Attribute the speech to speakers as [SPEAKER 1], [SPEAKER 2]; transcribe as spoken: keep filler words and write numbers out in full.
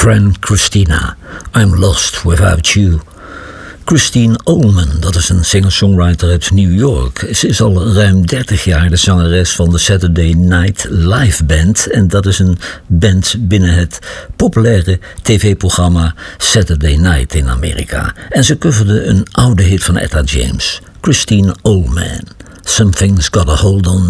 [SPEAKER 1] Friend Christina, I'm Lost Without You. Christine Ohlman, dat is een singer-songwriter uit New York. Ze is al ruim dertig jaar de zangeres van de Saturday Night Live Band. En dat is een band binnen het populaire tv-programma Saturday Night in Amerika. En ze coverde een oude hit van Etta James, Christine Ohlman. Something's Got a Hold on